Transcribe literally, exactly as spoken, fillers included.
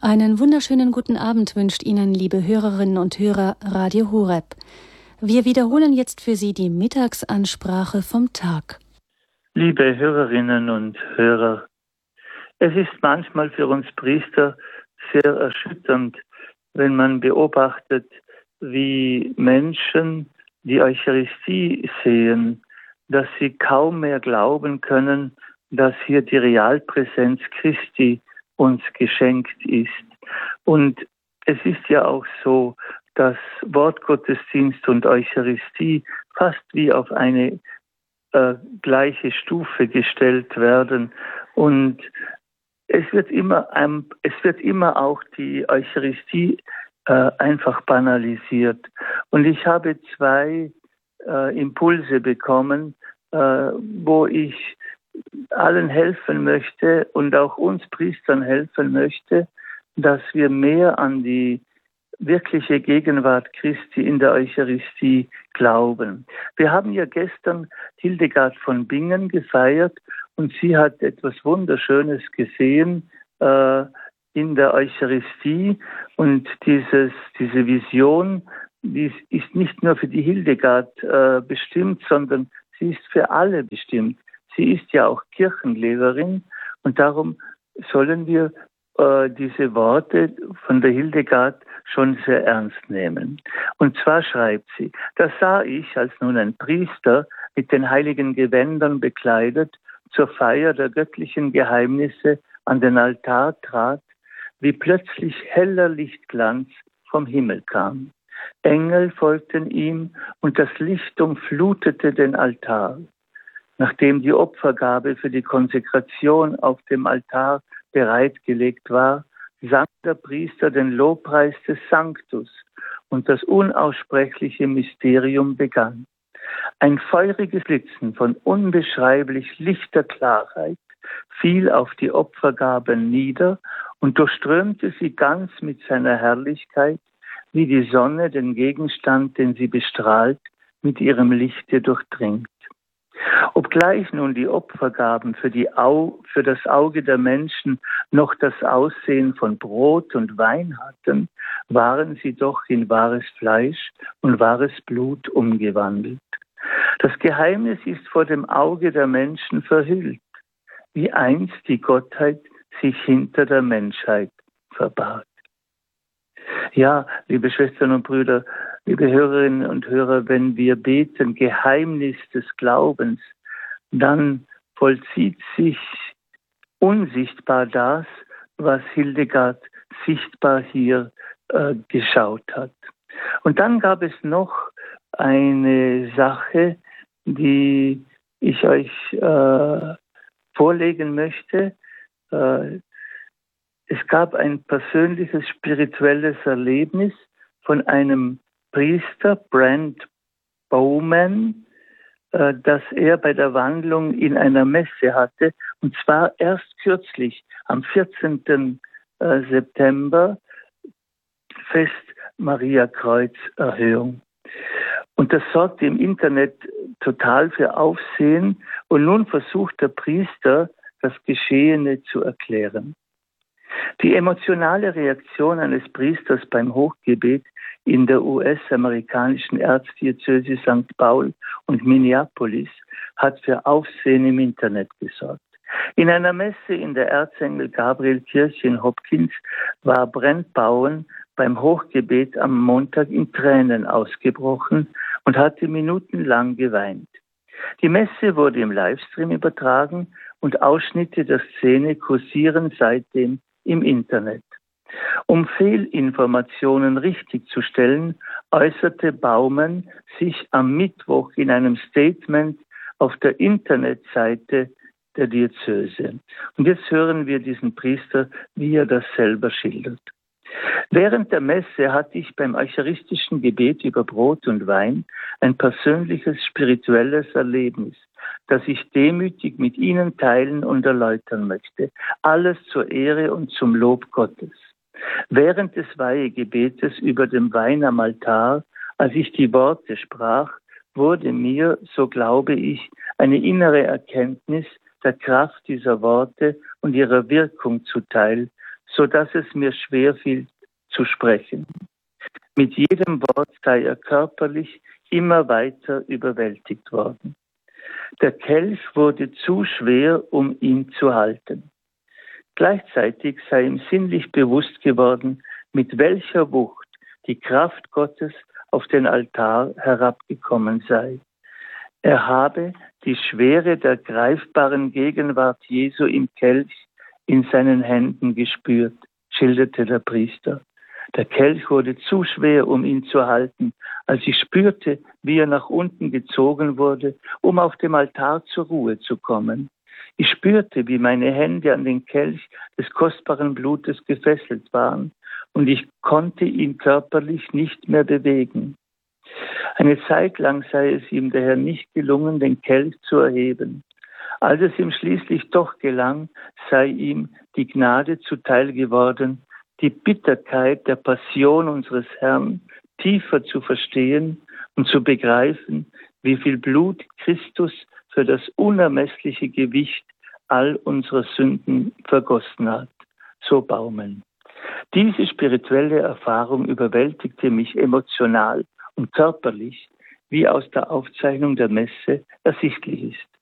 Einen wunderschönen guten Abend wünscht Ihnen, liebe Hörerinnen und Hörer, Radio Horeb. Wir wiederholen jetzt für Sie die Mittagsansprache vom Tag. Liebe Hörerinnen und Hörer, es ist manchmal für uns Priester sehr erschütternd, wenn man beobachtet, wie Menschen die Eucharistie sehen, dass sie kaum mehr glauben können, dass hier die Realpräsenz Christi uns geschenkt ist. Und es ist ja auch so, dass Wortgottesdienst und Eucharistie fast wie auf eine äh, gleiche Stufe gestellt werden. Und es wird immer, ähm, es wird immer auch die Eucharistie äh, einfach banalisiert. Und ich habe zwei äh, Impulse bekommen, äh, wo ich allen helfen möchte und auch uns Priestern helfen möchte, dass wir mehr an die wirkliche Gegenwart Christi in der Eucharistie glauben. Wir haben ja gestern Hildegard von Bingen gefeiert und sie hat etwas Wunderschönes gesehen äh, in der Eucharistie und dieses, diese Vision, die ist nicht nur für die Hildegard äh, bestimmt, sondern sie ist für alle bestimmt. Sie ist ja auch Kirchenlehrerin und darum sollen wir äh, diese Worte von der Hildegard schon sehr ernst nehmen. Und zwar schreibt sie: Da sah ich, als nun ein Priester mit den heiligen Gewändern bekleidet zur Feier der göttlichen Geheimnisse an den Altar trat, wie plötzlich heller Lichtglanz vom Himmel kam. Engel folgten ihm und das Licht umflutete den Altar. Nachdem die Opfergabe für die Konsekration auf dem Altar bereitgelegt war, sang der Priester den Lobpreis des Sanctus und das unaussprechliche Mysterium begann. Ein feuriges Blitzen von unbeschreiblich lichter Klarheit fiel auf die Opfergaben nieder und durchströmte sie ganz mit seiner Herrlichkeit, wie die Sonne den Gegenstand, den sie bestrahlt, mit ihrem Lichte durchdringt. Obgleich nun die Opfergaben für, die Au- für das Auge der Menschen noch das Aussehen von Brot und Wein hatten, waren sie doch in wahres Fleisch und wahres Blut umgewandelt. Das Geheimnis ist vor dem Auge der Menschen verhüllt, wie einst die Gottheit sich hinter der Menschheit verbarg. Ja, liebe Schwestern und Brüder, liebe Hörerinnen und Hörer, wenn wir beten, Geheimnis des Glaubens, dann vollzieht sich unsichtbar das, was Hildegard sichtbar hier äh, geschaut hat. Und dann gab es noch eine Sache, die ich euch äh, vorlegen möchte. Äh, es gab ein persönliches spirituelles Erlebnis von einem Priester, Brent Bowman, äh, das er bei der Wandlung in einer Messe hatte, und zwar erst kürzlich, am vierzehnten September, Fest Maria Kreuzerhöhung. Und das sorgte im Internet total für Aufsehen und nun versucht der Priester, das Geschehene zu erklären. Die emotionale Reaktion eines Priesters beim Hochgebet in der U S-amerikanischen Erzdiözese Sankt Paul und Minneapolis hat für Aufsehen im Internet gesorgt. In einer Messe in der Erzengel Gabriel Kirche in Hopkins war Brent Bowen beim Hochgebet am Montag in Tränen ausgebrochen und hatte minutenlang geweint. Die Messe wurde im Livestream übertragen und Ausschnitte der Szene kursieren seitdem im Internet. Um Fehlinformationen richtigzustellen, äußerte Baumann sich am Mittwoch in einem Statement auf der Internetseite der Diözese. Und jetzt hören wir diesen Priester, wie er das selber schildert. Während der Messe hatte ich beim eucharistischen Gebet über Brot und Wein ein persönliches spirituelles Erlebnis, das ich demütig mit Ihnen teilen und erläutern möchte. Alles zur Ehre und zum Lob Gottes. Während des Weihegebetes über dem Wein am Altar, als ich die Worte sprach, wurde mir, so glaube ich, eine innere Erkenntnis der Kraft dieser Worte und ihrer Wirkung zuteil, so dass es mir schwer fiel zu sprechen. Mit jedem Wort sei er körperlich immer weiter überwältigt worden. Der Kelch wurde zu schwer, um ihn zu halten. Gleichzeitig sei ihm sinnlich bewusst geworden, mit welcher Wucht die Kraft Gottes auf den Altar herabgekommen sei. Er habe die Schwere der greifbaren Gegenwart Jesu im Kelch in seinen Händen gespürt, schilderte der Priester. Der Kelch wurde zu schwer, um ihn zu halten, als ich spürte, wie er nach unten gezogen wurde, um auf dem Altar zur Ruhe zu kommen. Ich spürte, wie meine Hände an den Kelch des kostbaren Blutes gefesselt waren, und ich konnte ihn körperlich nicht mehr bewegen. Eine Zeit lang sei es ihm daher nicht gelungen, den Kelch zu erheben. Als es ihm schließlich doch gelang, sei ihm die Gnade zuteil geworden, die Bitterkeit der Passion unseres Herrn tiefer zu verstehen und zu begreifen, wie viel Blut Christus für das unermessliche Gewicht all unserer Sünden vergossen hat. So Baumann. Diese spirituelle Erfahrung überwältigte mich emotional und körperlich, wie aus der Aufzeichnung der Messe ersichtlich ist.